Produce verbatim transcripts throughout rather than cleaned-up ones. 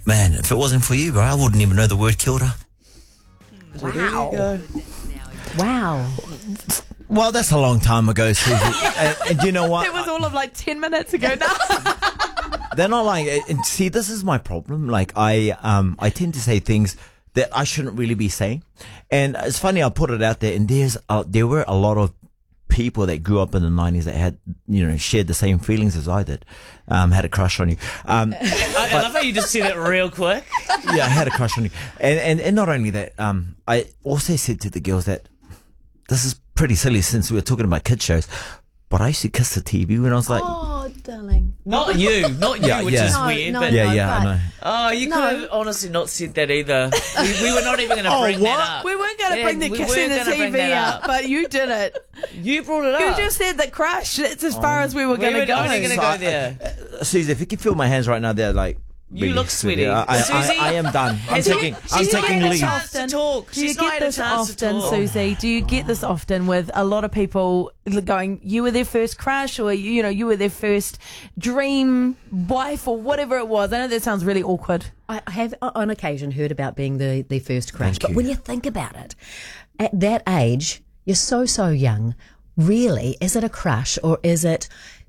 Man, if it wasn't for you, bro, I wouldn't even know the word kia ora. Wow. Wow. Well, that's a long time ago, Susie. and, and you know what? It was all of like ten minutes ago now. They're not like, and see, this is my problem. Like, I, um, I tend to say things that I shouldn't really be saying. And it's funny, I put it out there, and there's, uh, there were a lot of people that grew up in the nineties that had, you know, shared the same feelings as I did. Um, had a crush on you. Um, I, I love how you just said it real quick. yeah, I had a crush on you. And, and, and not only that, um, I also said to the girls that this is pretty silly since we were talking about kid shows, but I used to kiss the T V when I was like, Oh, darling. Not you, not you, Yeah, which yeah. is No, weird. no, but yeah, no, yeah, I but- know. oh, you No. could have honestly not said that either. We, we were not even going to Oh, bring what? that up. We weren't going to Yeah, bring the we kissing weren't the gonna T bring V that up, but you did it. You brought it up. You just said the crush. That's as far as we were we going were to go. only going to So go I- there. Uh, Susie, if you can feel my hands right now, they're like, You really look sweaty. I, I, Susie? I, I am done. I'm Has taking, he- I'm she's not taking had a leave. chance to talk. Do you She's not get had a this chance to often, talk. Susie? Do you get this often with a lot of people going, you were their first crush, or, you know, you were their first dream wife, or whatever it was? I know that sounds really awkward. I have uh, on occasion heard about being the, the first crush, Thank but you. when you think about it, at that age, you're so, so young. Really, is it a crush or is it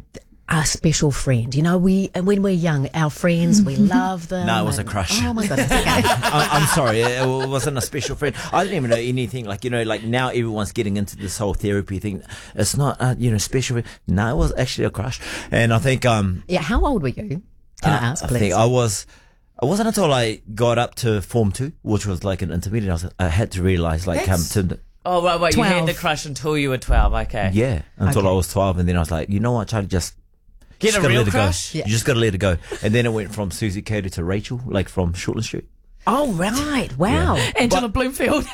a special friend? You know, we when we're young, our friends, we love them. No, it was a and- crush. Oh my goodness. Okay. I, I'm sorry, it wasn't a special friend. I didn't even know anything. Like, you know, like now everyone's getting into this whole therapy thing. It's not, uh, you know, special. No, it was actually a crush. And I think, um, Yeah, how old were you? Can I uh, ask, I please? think I was, it wasn't until I got up to Form two, which was like an intermediate, I, was, I had to realize, like, um, to, Oh, right, wait, you had twelve. the crush until you were twelve, okay. yeah, until Okay. I was twelve. And then I was like, you know what, Charlie, just, Get just a gotta real let it crush? go. Yeah. You just gotta let it go. And then it went from Susie Cater to Rachel, like from Shortland Street. Oh, right. Wow. Angela Bloomfield.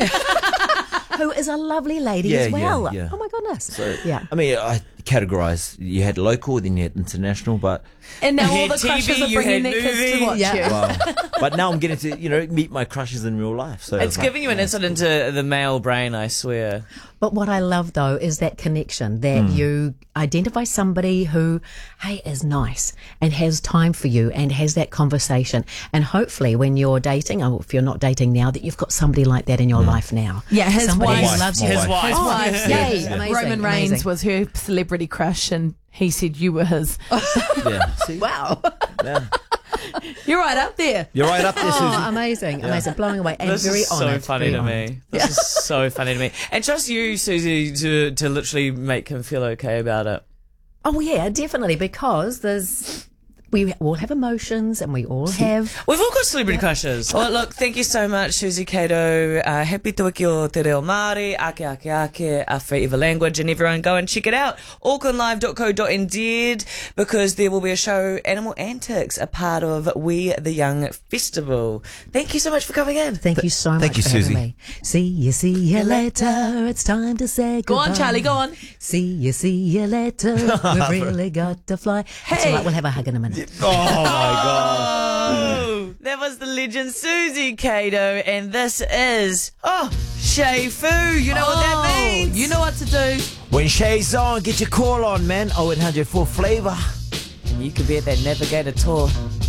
Who is a lovely lady Yeah, as yeah, well. yeah. Oh, my goodness. So, yeah. I mean, I categorized, you had local, then you had international, but And now You all had the crushes T V, are you bringing had their kids to movie. watch Yeah. you. wow. But now I'm getting to, you know, meet my crushes in real life. So It's like, giving you an insight into the male brain, I swear. But what I love, though, is that connection that Hmm. you identify somebody who, hey, is nice and has time for you and has that conversation. And hopefully when you're dating, or if you're not dating now, that you've got somebody like that in your life now. Yeah, his somebody wife. who loves My you. His wife. His Oh, wife. yay, Yeah. amazing, Roman Reigns amazing. was her celebrity crush, and he said you were his. yeah. See? Wow. Yeah. You're right up there. You're right up there, Oh, Susie. amazing, amazing, blowing away, and This very is so honoured. funny very to honoured. me. This is so funny to me. And just you, Susie, to, to literally make him feel okay about it. Oh yeah, definitely, because there's we all have emotions and we all have. We've all got celebrity crushes. Well, look, thank you so much, Susie Cato. Uh, happy tuaki o te reo Māori, ake ake ake, a forever language, and everyone go and check it out, auckland live dot co dot n z, because there will be a show, Animal Antics, a part of We the Young Festival. Thank you so much for coming in. Thank you so much. thank you, for having Susie. me. See you, see you later. It's time to say Go goodbye. on, Charlie, go on. See you, see you later. We've really got to fly. That's all right. We'll have a hug in a minute. Oh my God. Oh, that was the legend Susie Cato, and this is, oh, Shay Fu. You know what that means? You know what to do. When Shay's on, get your call on, man. oh eight hundred for flavour. And you could be at that Navigator tour.